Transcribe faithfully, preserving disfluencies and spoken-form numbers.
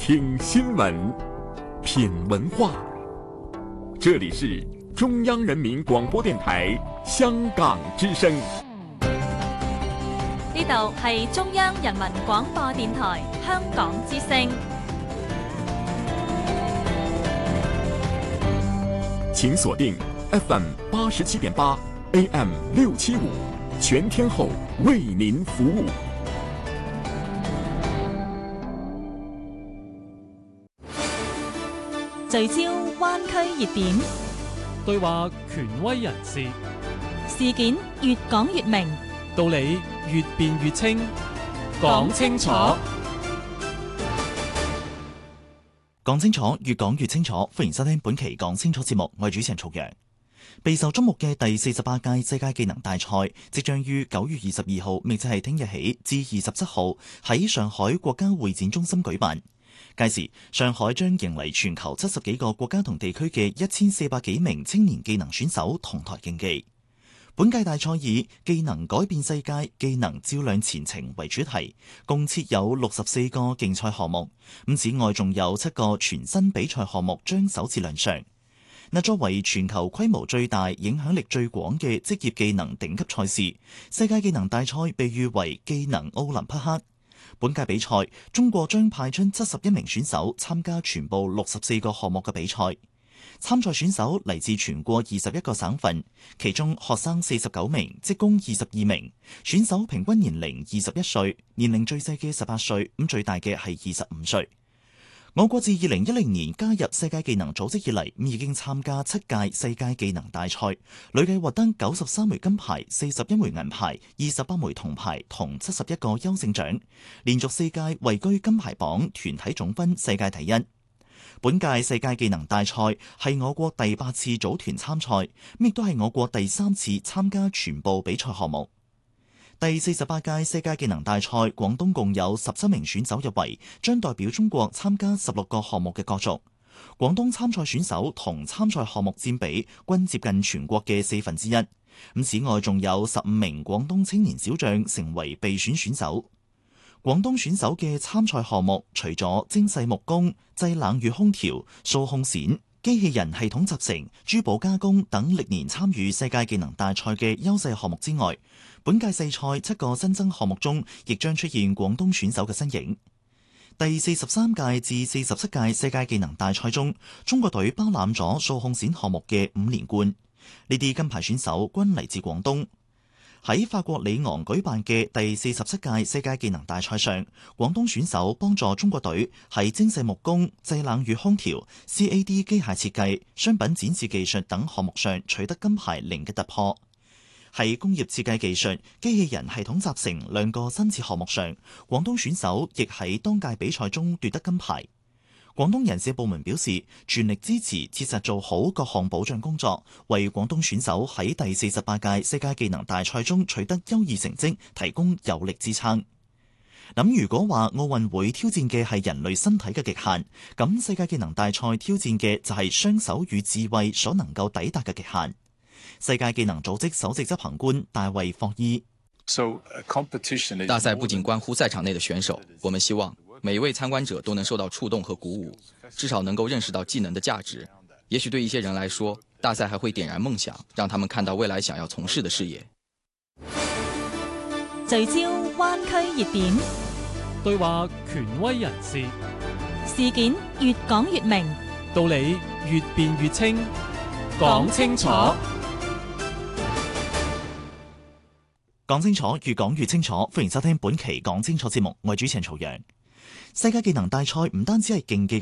聽新聞，品文化。這裡是中央人民廣播電台香港之聲。 呢度係中央人民廣播電台香港之聲。 請鎖定 F M 八十七點八 A M 六七五，全天候為您服務。 聚焦灣區熱點， 對話權威人士， 事件越講越明， 道理越辯越清，講清楚。 講清楚，越講越清楚。歡迎收聽本期講清楚節目，我係主持人曹陽。備受矚目嘅第四十八屆世界技能大賽即將於九月二十二號，亦即係聽日起至二十七號喺上海國家會展中心舉辦。屆時，上海將迎嚟全球七十幾個國家同地區嘅一千四百幾名青年技能選手同台競技。本屆大賽以技能改變世界，技能照亮前程為主題，共設有六十四個競賽項目。咁此外，仲有七個全新比賽項目將首次亮相。嗱，作為全球規模最大、影響力最廣嘅職業技能頂級賽事，世界技能大賽被譽為技能奧林匹克。本屆比賽，中國將派出七十一名選手參加全部六十四個項目嘅比賽。參賽選手嚟自全國二十一個省份，其中學生四十九名，職工二十二名。選手平均年齡二十一歲，年齡最細嘅十八歲，咁最大嘅係二十五歲。我國自二零一零年加入世界技能組織以嚟，已經參加七屆世界技能大賽，累計獲得九十三枚金牌、四十一枚銀牌、二十八枚銅牌同七十一個優勝獎，連續四屆位居金牌榜團體總分世界第一。本屆世界技能大賽係我國第八次組團參賽，亦都係我國第三次參加全部比賽項目。第四十八屆世界技能大賽，廣東共有十七名選手入圍，將代表中國參加十六個項目嘅角逐。廣東參賽選手同參賽項目佔比均接近全國嘅四分之一。咁此外，仲有十五名廣東青年小將成為備選選手。廣東選手嘅參賽項目除咗精細木工、製冷與空調、數控線、機器人系統集成、珠寶加工等歷年參與世界技能大賽嘅優勢項目之外，本屆世賽七個新增項目中，亦將出現廣東選手嘅身影。第四十三屆至四十七屆世界技能大賽中，中國隊包攬咗數控線項目嘅五連冠，呢啲金牌選手均嚟自廣東。喺法國里昂舉辦嘅第四十七屆世界技能大賽上，廣東選手幫助中國隊喺精細木工、製冷與空調、C A D 機械設計、商品展示技術等項目上取得金牌零嘅突破。喺工業設計技術、機器人系統集成兩個新設項目上，廣東選手亦喺當屆比賽中奪得金牌。廣東人事部門表示，全力支持切實做好各項保障工作，為廣東選手喺第四十八屆世界技能大賽中取得優異成績提供有力支撐。咁如果話奧運會挑戰嘅係人類身體嘅極限，咁世界技能大賽挑戰嘅就係雙手與智慧所能夠抵達嘅極限。世界技能組織首席執行官大衛霍伊： 大賽不僅關乎賽場內的選手，我們希望每一位參觀者都能受到觸動和鼓舞，至少能夠認識到技能的價值。也許對一些人來說，大賽還會點燃夢想，讓他們看到未來想要從事的事業。 聚焦灣區熱點， 對話權威人士， 事件越講越明， 道理越辯越清，講清楚。 講清楚，越講越清楚。歡迎收聽本期講清楚節目，我係主持人曹陽。世界技能大賽唔單止係競技。